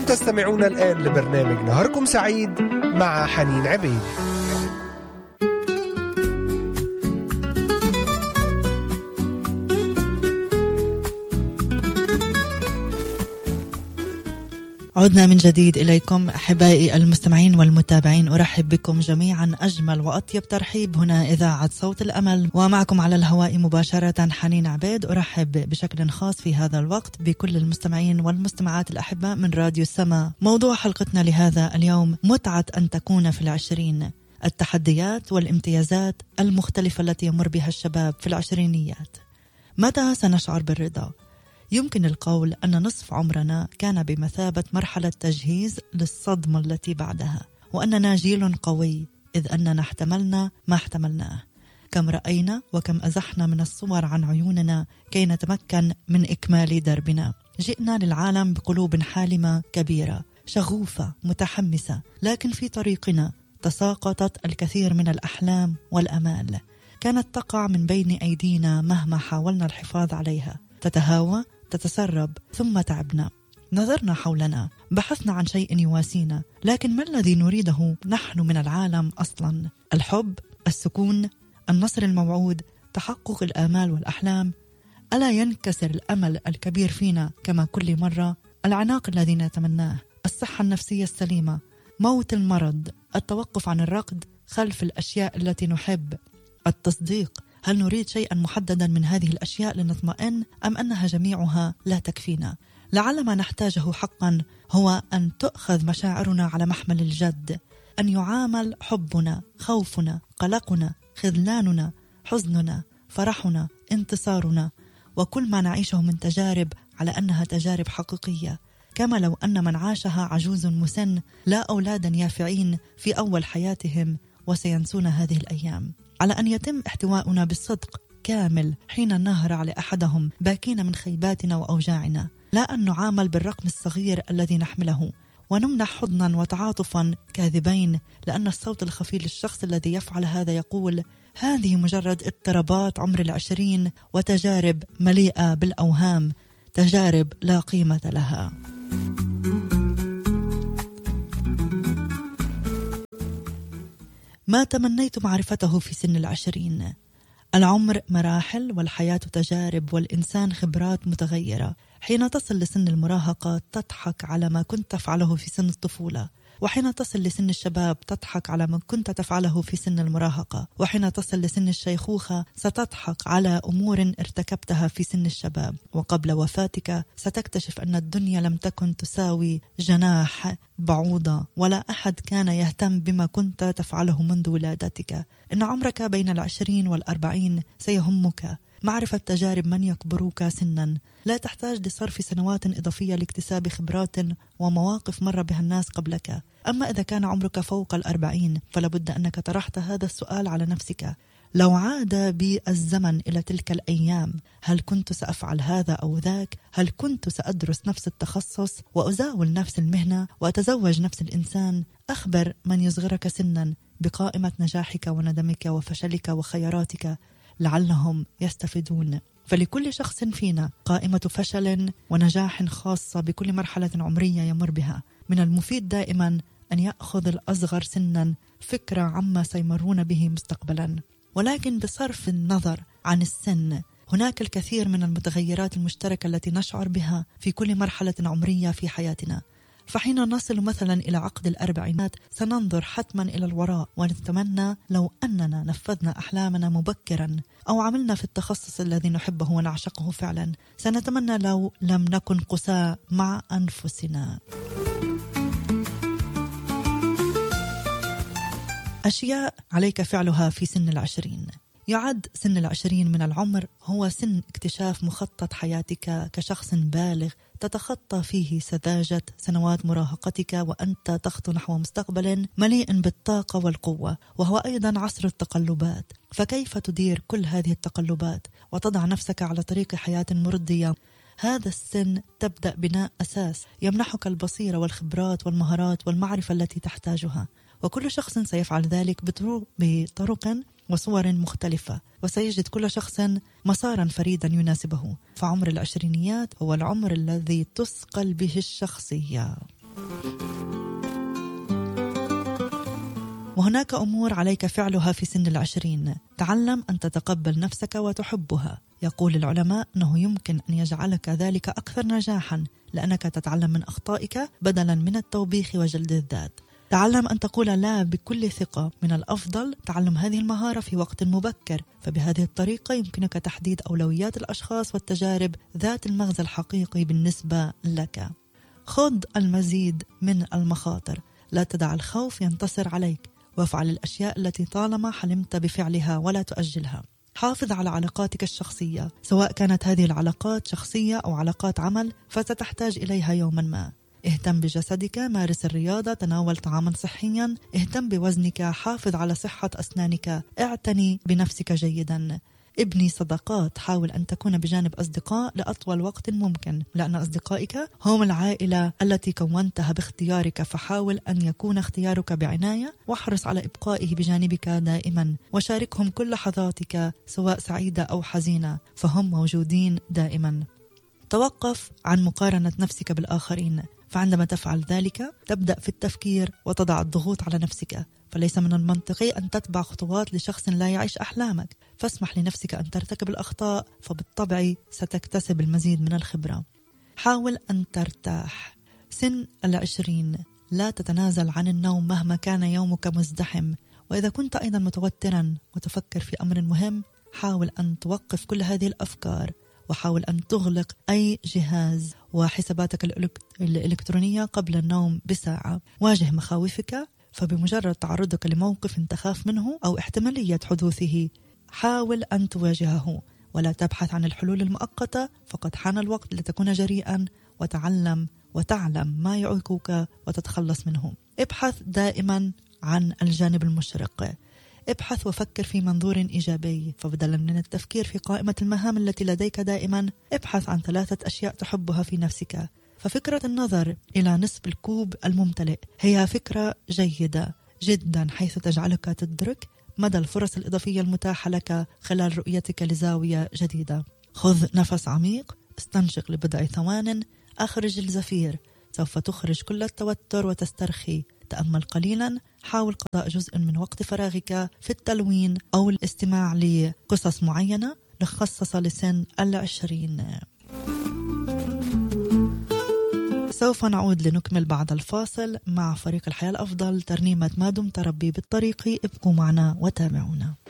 تستمعون الآن لبرنامج نهاركم سعيد مع حنين عبيد. عدنا من جديد إليكم أحبائي المستمعين والمتابعين، أرحب بكم جميعا أجمل وأطيب ترحيب هنا إذاعة صوت الأمل، ومعكم على الهواء مباشرة حنين عبيد. أرحب بشكل خاص في هذا الوقت بكل المستمعين والمستمعات الأحباء من راديو السماء. موضوع حلقتنا لهذا اليوم: متعة أن تكون في العشرين، التحديات والامتيازات المختلفة التي يمر بها الشباب في العشرينيات. متى سنشعر بالرضا؟ يمكن القول أن نصف عمرنا كان بمثابة مرحلة تجهيز للصدمة التي بعدها، وأننا جيل قوي إذ أننا احتملنا ما احتملناه. كم رأينا وكم أزحنا من الصور عن عيوننا كي نتمكن من إكمال دربنا. جئنا للعالم بقلوب حالمة كبيرة شغوفة متحمسة، لكن في طريقنا تساقطت الكثير من الأحلام والأمال. كانت تقع من بين أيدينا مهما حاولنا الحفاظ عليها، تتهاوى تتسرب، ثم تعبنا. نظرنا حولنا، بحثنا عن شيء يواسينا، لكن ما الذي نريده نحن من العالم أصلا؟ الحب، السكون، النصر الموعود، تحقق الآمال والأحلام؟ ألا ينكسر الأمل الكبير فينا كما كل مرة؟ العناق الذي نتمناه، الصحة النفسية السليمة، موت المرض، التوقف عن الركض خلف الأشياء التي نحب، التصديق. هل نريد شيئا محددا من هذه الأشياء لنطمئن، أم أنها جميعها لا تكفينا؟ لعل ما نحتاجه حقا هو أن تؤخذ مشاعرنا على محمل الجد، أن يعامل حبنا، خوفنا، قلقنا، خذلاننا، حزننا، فرحنا، انتصارنا، وكل ما نعيشه من تجارب على أنها تجارب حقيقية، كما لو أن من عاشها عجوز مسن لا أولادا يافعين في أول حياتهم وسينسون هذه الأيام. على أن يتم احتواؤنا بالصدق كامل حين نهر على أحدهم باكين من خيباتنا وأوجاعنا، لا أن نعامل بالرقم الصغير الذي نحمله ونمنح حضنا وتعاطفا كاذبين، لأن الصوت الخفي للشخص الذي يفعل هذا يقول: هذه مجرد اضطرابات عمر العشرين وتجارب مليئة بالأوهام، تجارب لا قيمة لها. ما تمنيت معرفته في سن العشرين. العمر مراحل والحياة تجارب والإنسان خبرات متغيرة. حين تصل لسن المراهقة تضحك على ما كنت تفعله في سن الطفولة، وحين تصل لسن الشباب تضحك على ما كنت تفعله في سن المراهقة، وحين تصل لسن الشيخوخة ستضحك على أمور ارتكبتها في سن الشباب، وقبل وفاتك ستكتشف أن الدنيا لم تكن تساوي جناح بعوضة، ولا أحد كان يهتم بما كنت تفعله منذ ولادتك. إن عمرك بين 20 و40 سيهمك معرفة تجارب من يكبروك سنا. لا تحتاج لصرف سنوات إضافية لاكتساب خبرات ومواقف مر بها الناس قبلك. أما إذا كان عمرك فوق 40 فلابد أنك طرحت هذا السؤال على نفسك: لو عاد بي الزمن إلى تلك الأيام، هل كنت سأفعل هذا أو ذاك؟ هل كنت سأدرس نفس التخصص وأزاول نفس المهنة وأتزوج نفس الإنسان؟ أخبر من يصغرك سنا بقائمة نجاحك وندمك وفشلك وخياراتك، لعلهم يستفيدون. فلكل شخص فينا قائمة فشل ونجاح خاصة بكل مرحلة عمرية يمر بها. من المفيد دائما أن يأخذ الأصغر سنا فكرة عما سيمرون به مستقبلا، ولكن بصرف النظر عن السن هناك الكثير من المتغيرات المشتركة التي نشعر بها في كل مرحلة عمرية في حياتنا. فحين نصل مثلا إلى عقد 40 سننظر حتما إلى الوراء ونتمنى لو أننا نفذنا أحلامنا مبكرا، أو عملنا في التخصص الذي نحبه ونعشقه فعلا. سنتمنى لو لم نكن قساء مع أنفسنا. أشياء عليك فعلها في سن 20. يعد سن 20 من العمر هو سن اكتشاف مخطط حياتك كشخص بالغ، تتخطى فيه سذاجة سنوات مراهقتك وأنت تخطو نحو مستقبل مليء بالطاقة والقوة، وهو أيضا عصر التقلبات. فكيف تدير كل هذه التقلبات وتضع نفسك على طريق حياة مرضية؟ هذا السن تبدأ بناء أساس يمنحك البصيرة والخبرات والمهارات والمعرفة التي تحتاجها، وكل شخص سيفعل ذلك بطرق وصور مختلفة، وسيجد كل شخص مسارا فريدا يناسبه. فعمر 20 هو العمر الذي تثقل به الشخصية. وهناك أمور عليك فعلها في سن 20. تعلم أن تتقبل نفسك وتحبها. يقول العلماء أنه يمكن أن يجعلك ذلك أكثر نجاحا، لأنك تتعلم من أخطائك بدلا من التوبيخ وجلد الذات. تعلم أن تقول لا بكل ثقة. من الأفضل تعلم هذه المهارة في وقت مبكر، فبهذه الطريقة يمكنك تحديد أولويات الأشخاص والتجارب ذات المغزى الحقيقي بالنسبة لك. خذ المزيد من المخاطر. لا تدع الخوف ينتصر عليك، وافعل الأشياء التي طالما حلمت بفعلها ولا تؤجلها. حافظ على علاقاتك الشخصية، سواء كانت هذه العلاقات شخصية أو علاقات عمل فستحتاج إليها يوما ما. اهتم بجسدك، مارس الرياضة، تناول طعاما صحيا، اهتم بوزنك، حافظ على صحة أسنانك، اعتني بنفسك جيدا. ابني صداقات، حاول أن تكون بجانب أصدقاء لأطول وقت ممكن، لأن أصدقائك هم العائلة التي كونتها باختيارك، فحاول أن يكون اختيارك بعناية، واحرص على إبقائه بجانبك دائما، وشاركهم كل لحظاتك سواء سعيدة أو حزينة، فهم موجودين دائما. توقف عن مقارنة نفسك بالآخرين، فعندما تفعل ذلك تبدأ في التفكير وتضع الضغوط على نفسك، فليس من المنطقي أن تتبع خطوات لشخص لا يعيش أحلامك، فاسمح لنفسك أن ترتكب الأخطاء، فبالطبع ستكتسب المزيد من الخبرة. حاول أن ترتاح. سن 20 لا تتنازل عن النوم مهما كان يومك مزدحم، وإذا كنت أيضا متوترا وتفكر في أمر مهم، حاول أن توقف كل هذه الأفكار، وحاول أن تغلق أي جهاز وحساباتك الإلكترونية قبل النوم بساعة. واجه مخاوفك، فبمجرد تعرضك لموقف تخاف منه أو احتمالية حدوثه حاول أن تواجهه، ولا تبحث عن الحلول المؤقتة، فقد حان الوقت لتكون جريئا وتعلم ما يعيقك وتتخلص منه. ابحث دائما عن الجانب المشرق. ابحث وفكر في منظور إيجابي، فبدلا من التفكير في قائمة المهام التي لديك دائما، ابحث عن 3 أشياء تحبها في نفسك. ففكرة النظر إلى نصف الكوب الممتلئ هي فكرة جيدة جدا، حيث تجعلك تدرك مدى الفرص الإضافية المتاحة لك خلال رؤيتك لزاوية جديدة. خذ نفس عميق، استنشق لبضع ثوان، أخرج الزفير، سوف تخرج كل التوتر وتسترخي. تأمل قليلا، حاول قضاء جزء من وقت فراغك في التلوين أو الاستماع لقصص معينة مخصصة لسن 20. سوف نعود لنكمل بعد الفاصل مع فريق الحياة الأفضل ترنيمة ما دمت ربي بالطريق. ابقوا معنا وتابعونا.